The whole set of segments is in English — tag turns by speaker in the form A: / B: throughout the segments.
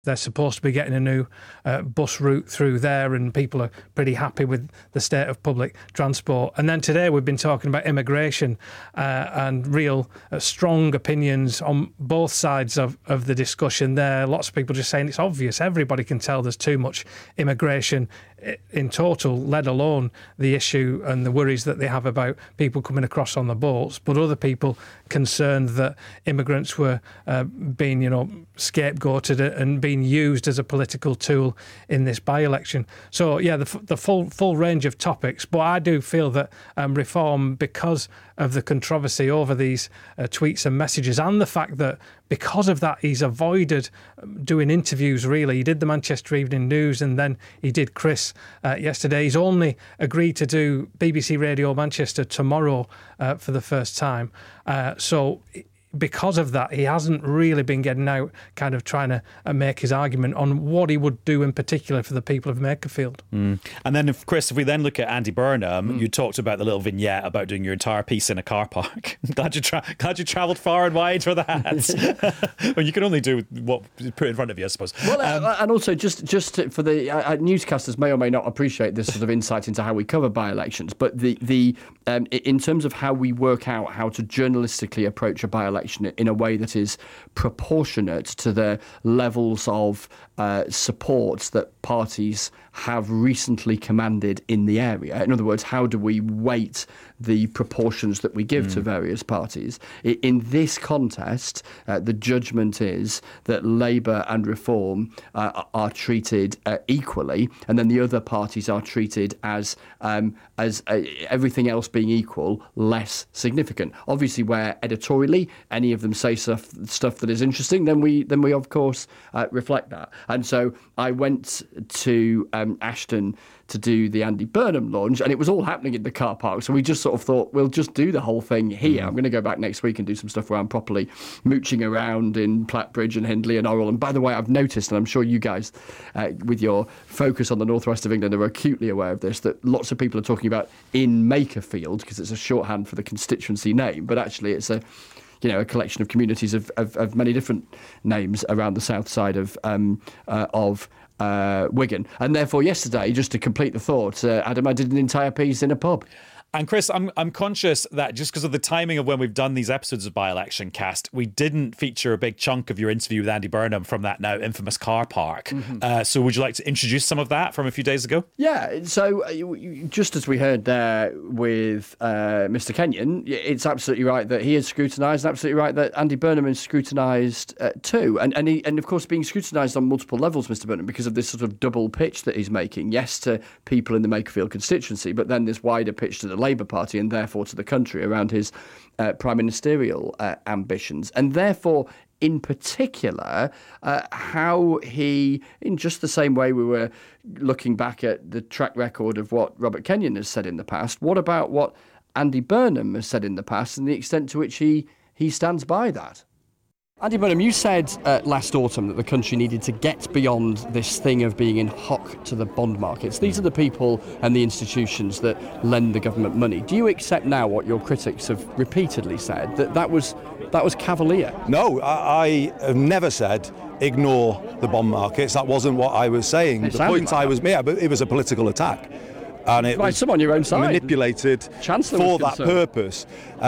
A: They're supposed to be getting a new bus route through there, and people are pretty happy with the state of public transport. And then today we've been talking about immigration and real strong opinions on both sides of the discussion there. Lots of people just saying it's obvious. Everybody can tell there's too much immigration in total, let alone the issue and the worries that they have about people coming across on the boats. But other people concerned that immigrants were being, scapegoated and being used as a political tool in this by-election. So, yeah, the full range of topics. But I do feel that reform, because of the controversy over these tweets and messages, and the fact that because of that he's avoided doing interviews, really. He did the Manchester Evening News and then he did Chris yesterday. He's only agreed to do BBC Radio Manchester tomorrow for the first time. So because of that, he hasn't really been getting out, kind of trying to make his argument on what he would do in particular for the people of Makerfield.
B: And then, Chris, if we then look at Andy Burnham, you talked about the little vignette about doing your entire piece in a car park. glad you travelled far and wide for that. Well, you can only do what is put in front of you, I suppose.
C: Well, and also just for the newscasters may or may not appreciate this sort of insight into how we cover by-elections, but the in terms of how we work out how to journalistically approach a by-election in a way that is proportionate to the levels of support that parties have recently commanded in the area. In other words, how do we weight the proportions that we give to various parties? In this contest, the judgment is that Labour and Reform are treated equally, and then the other parties are treated as everything else being equal, less significant. Obviously, where editorially any of them say stuff that is interesting, then we of course reflect that. And so I went to Ashton to do the Andy Burnham launch, and it was all happening in the car park. So we just sort of thought, we'll just do the whole thing here. I'm going to go back next week and do some stuff where I'm properly mooching around in Plattbridge and Hindley and Orwell. And by the way, I've noticed, and I'm sure you guys, with your focus on the northwest of England, are acutely aware of this, that lots of people are talking about in Makerfield, because it's a shorthand for the constituency name, but actually it's a collection of communities of many different names around the south side of Wigan. And therefore, yesterday, just to complete the thought, Adam, I did an entire piece in a pub.
B: And Chris, I'm conscious that just because of the timing of when we've done these episodes of By-Election Cast, we didn't feature a big chunk of your interview with Andy Burnham from that now infamous car park. So would you like to introduce some of that from a few days ago?
C: Yeah, so just as we heard there with Mr. Kenyon, it's absolutely right that he is scrutinised, and absolutely right that Andy Burnham is scrutinised too. And of course being scrutinised on multiple levels, Mr. Burnham, because of this sort of double pitch that he's making. Yes, to people in the Makerfield constituency, but then this wider pitch to the Labour Party and therefore to the country around his prime ministerial ambitions. And therefore, in particular, how he, in just the same way we were looking back at the track record of what Robert Kenyon has said in the past, what about what Andy Burnham has said in the past and the extent to which he stands by that? Andy Burnham, you said last autumn that the country needed to get beyond this thing of being in hock to the bond markets. These are the people and the institutions that lend the government money. Do you accept now what your critics have repeatedly said, that was cavalier?
D: No, I have never said ignore the bond markets. That wasn't what I was saying. The point I was, but it was a political attack. And it was
C: some on your own side.
D: Manipulated for that purpose.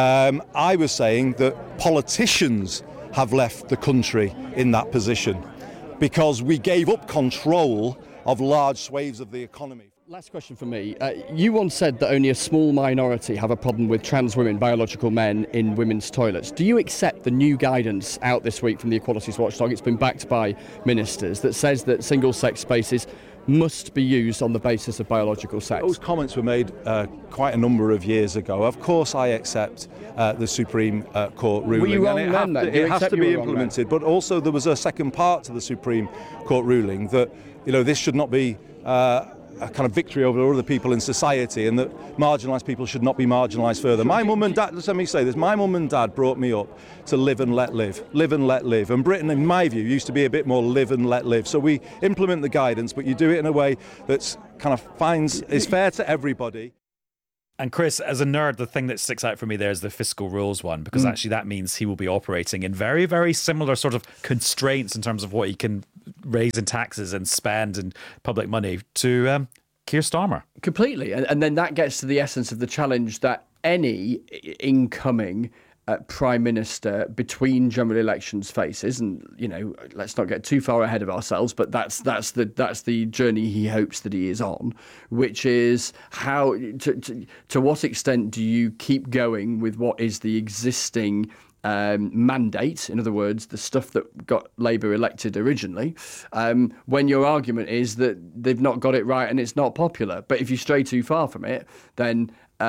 D: I was saying that politicians have left the country in that position because we gave up control of large swathes of the economy.
C: Last question for me. You once said that only a small minority have a problem with trans women, biological men, in women's toilets. Do you accept the new guidance out this week from the Equalities Watchdog? It's been backed by ministers that says that single-sex spaces must be used on the basis of biological sex.
D: Those comments were made quite a number of years ago. Of course I accept the Supreme Court ruling.
C: Were you wrong then?
D: It has to be implemented, but also there was a second part to the Supreme Court ruling that this should not be a kind of victory over other people in society, and that marginalised people should not be marginalised further. My mum and dad, let me say this, my mum and dad brought me up to live and let live, and Britain, in my view, used to be a bit more live and let live. So we implement the guidance, but you do it in a way that's kind of is fair to everybody.
B: And Chris, as a nerd, the thing that sticks out for me there is the fiscal rules one, because actually that means he will be operating in very, very similar sort of constraints in terms of what he can raise in taxes and spend in public money to Keir Starmer.
C: Completely. And then that gets to the essence of the challenge that any incoming Prime Minister between general elections faces, and let's not get too far ahead of ourselves, but that's the journey he hopes that he is on, which is how to what extent do you keep going with what is the existing mandate, in other words, the stuff that got Labour elected originally, when your argument is that they've not got it right and it's not popular. But if you stray too far from it, then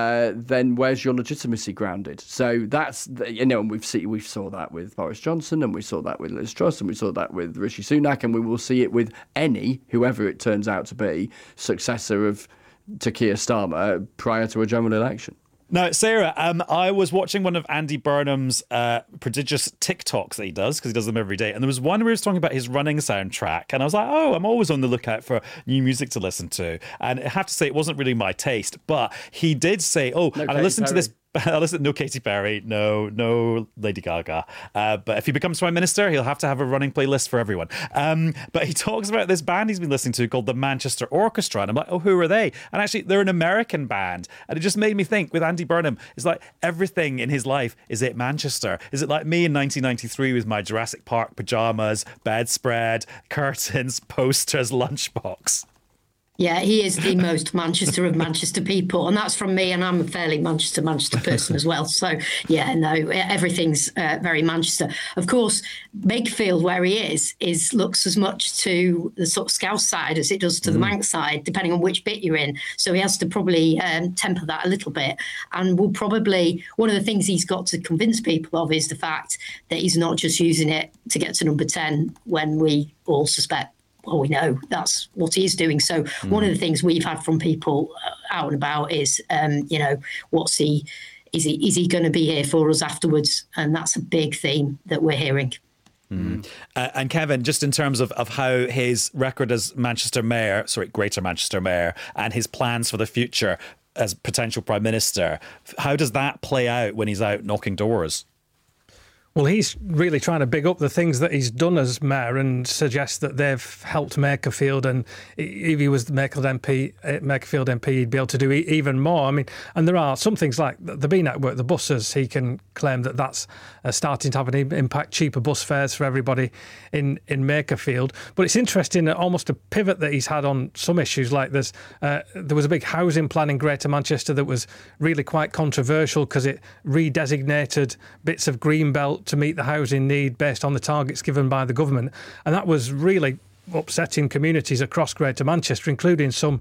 C: where's your legitimacy grounded? So that's, and we saw that with Boris Johnson, and we saw that with Liz Truss, and we saw that with Rishi Sunak, and we will see it with whoever it turns out to be, successor to Keir Starmer prior to a general election.
B: Now, Sarah, I was watching one of Andy Burnham's prodigious TikToks that he does, because he does them every day. And there was one where he was talking about his running soundtrack. And I was like, I'm always on the lookout for new music to listen to. And I have to say, it wasn't really my taste. But he did say, I listened to this. No Katy Perry, no Lady Gaga. But if he becomes Prime Minister, he'll have to have a running playlist for everyone. But he talks about this band he's been listening to called the Manchester Orchestra. And I'm like, who are they? And actually, they're an American band. And it just made me think, with Andy Burnham, it's like everything in his life is it Manchester? Is it like me in 1993 with my Jurassic Park pajamas, bedspread, curtains, posters, lunchbox?
E: Yeah, he is the most Manchester of Manchester people, and that's from me, and I'm a fairly Manchester person as well. So, yeah, no, everything's very Manchester. Of course, Makerfield, where he is looks as much to the sort of Scouse side as it does to the Manx side, depending on which bit you're in. So he has to probably temper that a little bit, and will probably, one of the things he's got to convince people of is the fact that he's not just using it to get to number 10 when we all suspect, well, we know that's what he's doing. So one of the things we've had from people out and about is, what's he? Is he going to be here for us afterwards? And that's a big theme that we're hearing.
B: And Kevin, just in terms of how his record as Greater Manchester Mayor, and his plans for the future as potential Prime Minister, how does that play out when he's out knocking doors?
A: Well, he's really trying to big up the things that he's done as mayor and suggest that they've helped Makerfield. And if he was the Makerfield MP, he'd be able to do even more. I mean, and there are some things like the B network, the buses. He can claim that that's starting to have an impact, cheaper bus fares for everybody in Makerfield. But it's interesting, almost a pivot that he's had on some issues. Like there was a big housing plan in Greater Manchester that was really quite controversial because it redesignated bits of Greenbelt to meet the housing need based on the targets given by the government. And that was really upsetting communities across Greater Manchester, including some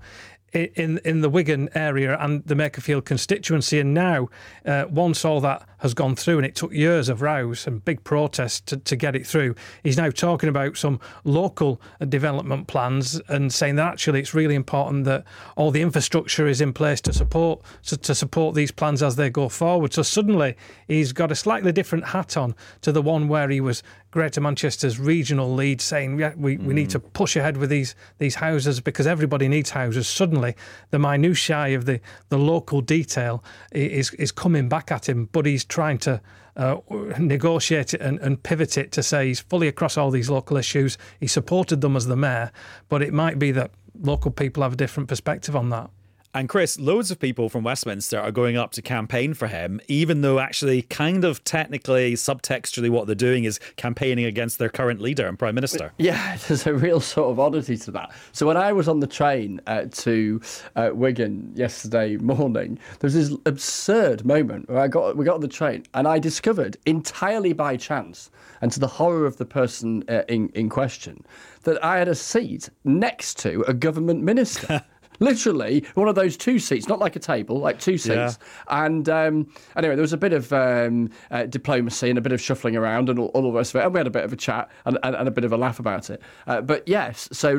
A: in the Wigan area and the Makerfield constituency. And now, once all that has gone through, and it took years of rows and big protests to get it through, he's now talking about some local development plans and saying that actually it's really important that all the infrastructure is in place to support these plans as they go forward. So suddenly he's got a slightly different hat on to the one where he was Greater Manchester's regional lead, saying we need to push ahead with these houses because everybody needs houses. Suddenly the minutiae of the local detail is coming back at him, but he's trying to negotiate it and pivot it to say he's fully across all these local issues. He supported them as the mayor, but it might be that local people have a different perspective on that.
B: And Chris, loads of people from Westminster are going up to campaign for him, even though actually kind of technically, subtextually, what they're doing is campaigning against their current leader and Prime Minister.
C: Yeah, there's a real sort of oddity to that. So when I was on the train to Wigan yesterday morning, there was this absurd moment where we got on the train and I discovered entirely by chance, and to the horror of the person in question, that I had a seat next to a government minister. Literally one of those two seats, not like a table, like two seats. Yeah. And anyway, there was a bit of diplomacy and a bit of shuffling around and all the rest of it. And we had a bit of a chat and a bit of a laugh about it. But yes, so